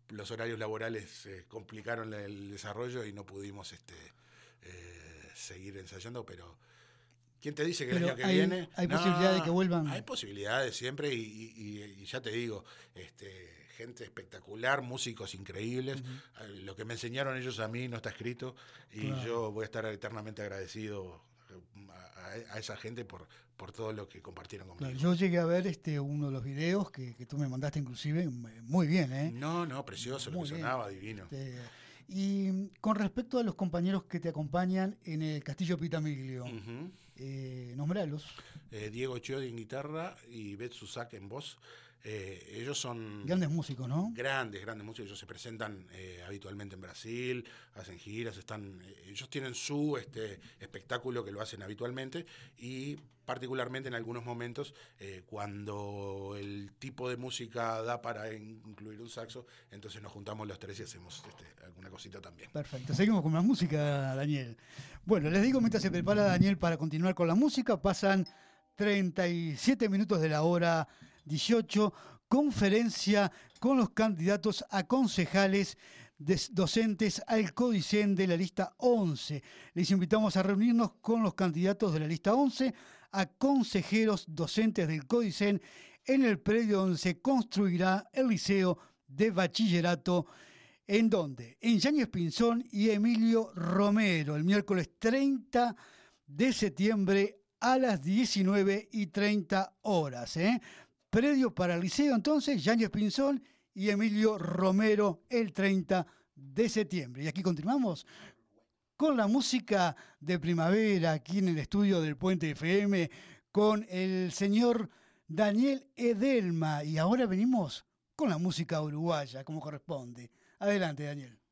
los horarios laborales complicaron el desarrollo y no pudimos seguir ensayando, pero ¿quién te dice que el año que viene? ¿Hay posibilidad de que vuelvan? Hay posibilidades siempre y ya te digo, gente espectacular, músicos increíbles. Uh-huh. Lo que me enseñaron ellos a mí no está escrito y claro, yo voy a estar eternamente agradecido a esa gente por todo lo que compartieron conmigo. Claro, yo llegué a ver uno de los videos que tú me mandaste inclusive, muy bien, ¿eh? No, precioso, muy lo que bien. Sonaba, divino. Y con respecto a los compañeros que te acompañan en el Castillo Pitamiglio, uh-huh. Nombralos. Diego Chiodi en guitarra y Beth Susak en voz. Ellos son grandes músicos, ¿no? Grandes músicos. Ellos se presentan habitualmente en Brasil, hacen giras, ellos tienen su espectáculo que lo hacen habitualmente y particularmente en algunos momentos cuando el tipo de música da para incluir un saxo, entonces nos juntamos los tres y hacemos alguna cosita también. Perfecto, seguimos con más música, Daniel. Bueno, les digo, mientras se prepara Daniel para continuar con la música, pasan 37 minutos de la hora 18, conferencia con los candidatos a concejales docentes al Codicen de la lista 11. Les invitamos a reunirnos con los candidatos de la lista 11 a consejeros docentes del Codicen en el predio donde se construirá el liceo de bachillerato. ¿En dónde? En Yáñez Pinzón y Emilio Romero, el miércoles 30 de septiembre a las 19:30. Predio para el liceo, entonces, Yáñez Pinzón y Emilio Romero, el 30 de septiembre. Y aquí continuamos con la música de primavera, aquí en el estudio del Puente FM, con el señor Daniel Edelma. Y ahora venimos con la música uruguaya, como corresponde. Adelante, Daniel.